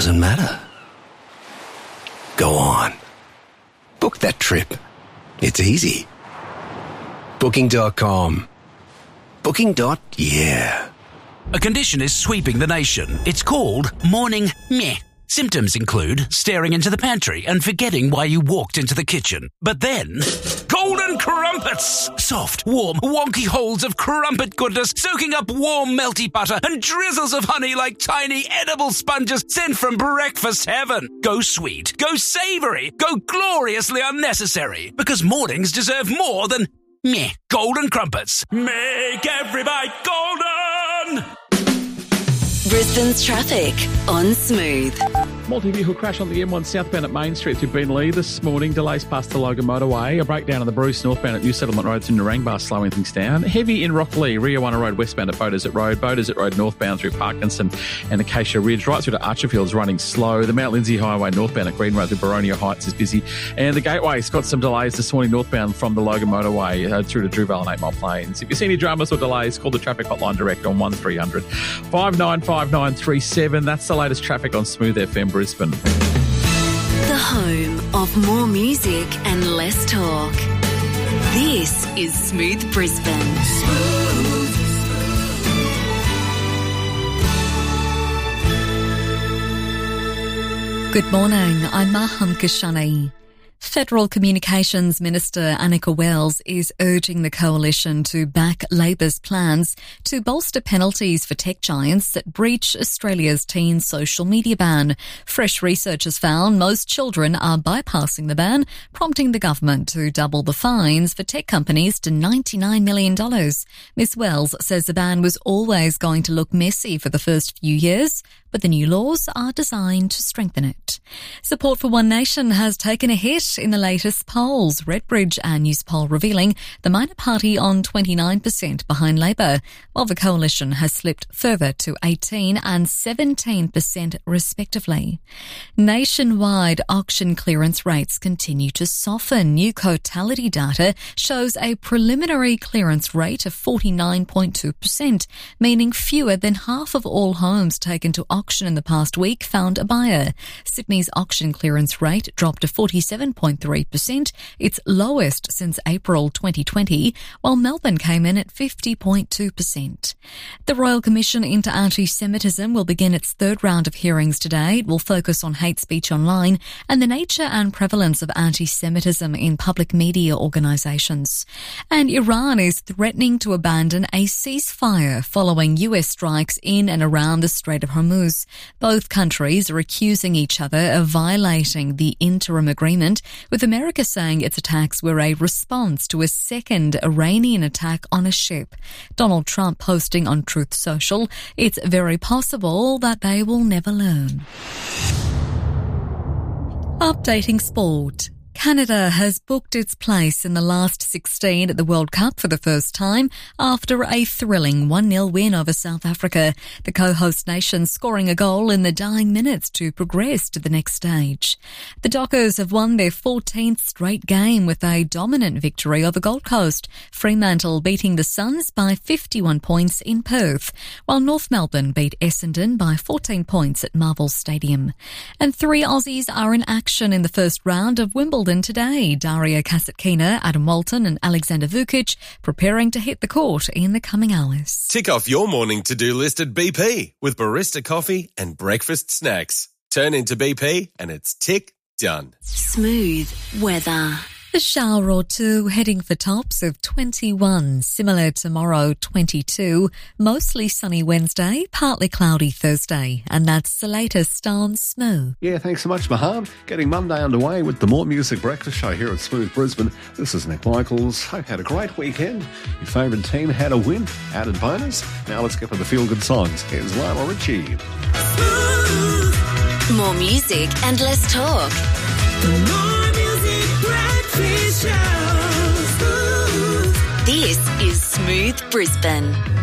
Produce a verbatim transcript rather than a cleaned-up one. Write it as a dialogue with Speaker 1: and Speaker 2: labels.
Speaker 1: doesn't matter. Go on. Book that trip. It's easy. Booking dot com. Booking. Yeah.
Speaker 2: A condition is sweeping the nation. It's called morning meh. Symptoms include staring into the pantry and forgetting why you walked into the kitchen. But then, golden crumpets! Soft, warm, wonky holes of crumpet goodness soaking up warm, melty butter and drizzles of honey like tiny edible sponges sent from breakfast heaven. Go sweet, go savoury, go gloriously unnecessary. Because mornings deserve more than meh. Golden crumpets. Make every bite golden!
Speaker 3: Brisbane's traffic on Smooth.
Speaker 4: Multi-vehicle crash on the M one southbound at Main Street through Beenleigh this morning. Delays past the Logan motorway. A breakdown on the Bruce northbound at New Settlement Road through Narangba slowing things down. Heavy in Rockley, Rio One Road westbound at Beaudesert Road. Beaudesert Road northbound through Parkinson and Acacia Ridge. Right through to Archerfield's running slow. The Mount Lindsay Highway northbound at Green Road through Baronia Heights is busy. And the Gateway's got some delays this morning northbound from the Logan motorway uh, through to Drewvale and Eight Mile Plains. If you see any dramas or delays, call the traffic hotline direct on one three hundred five nine five nine three seven. That's the latest traffic on Smooth F M Brisbane.
Speaker 3: The home of more music and less talk. This is Smooth Brisbane. Smooth.
Speaker 5: Good morning, I'm Maham Kashani. Federal Communications Minister Annika Wells is urging the coalition to back Labor's plans to bolster penalties for tech giants that breach Australia's teen social media ban. Fresh research has found most children are bypassing the ban, prompting the government to double the fines for tech companies to ninety-nine million dollars. Miss Wells says the ban was always going to look messy for the first few years, but the new laws are designed to strengthen it. Support for One Nation has taken a hit in the latest polls. Redbridge and Newspoll revealing the minor party on twenty-nine percent behind Labor, while the coalition has slipped further to eighteen and seventeen percent respectively. Nationwide auction clearance rates continue to soften. New Cotality data shows a preliminary clearance rate of forty-nine point two percent, meaning fewer than half of all homes taken to auction in the past week found a buyer. Sydney's auction clearance rate dropped to forty-seven point three percent, its lowest since April twenty twenty, while Melbourne came in at fifty point two percent. The Royal Commission into Anti-Semitism will begin its third round of hearings today. It will focus on hate speech online and the nature and prevalence of anti-Semitism in public media organisations. And Iran is threatening to abandon a ceasefire following U S strikes in and around the Strait of Hormuz. Both countries are accusing each other of violating the interim agreement, with America saying its attacks were a response to a second Iranian attack on a ship. Donald Trump posting on Truth Social, it's very possible that they will never learn. Updating sport. Canada has booked its place in the last sixteen at the World Cup for the first time after a thrilling one nil win over South Africa. The co-host nation scoring a goal in the dying minutes to progress to the next stage. The Dockers have won their fourteenth straight game with a dominant victory over Gold Coast, Fremantle beating the Suns by fifty-one points in Perth, while North Melbourne beat Essendon by fourteen points at Marvel Stadium. And three Aussies are in action in the first round of Wimbledon today. Daria Kasatkina, Adam Walton and Alexander Vukic preparing to hit the court in the coming hours.
Speaker 6: Tick off your morning to-do list at B P with barista coffee and breakfast snacks. Turn into B P and it's tick done.
Speaker 3: Smooth weather.
Speaker 5: A shower or two heading for tops of twenty-one, similar tomorrow twenty-two, mostly sunny Wednesday, partly cloudy Thursday, and that's the latest on Smooth.
Speaker 7: Yeah, thanks so much, Maham. Getting Monday underway with the More Music Breakfast Show here at Smooth Brisbane. This is Nick Michaels. Hope you had a great weekend. Your favourite team had a win, added bonus. Now let's get to the feel-good songs. Here's Lionel Richie.
Speaker 3: Smooth. More music and less talk. More music breakfast show. Smooth. This is Smooth Brisbane.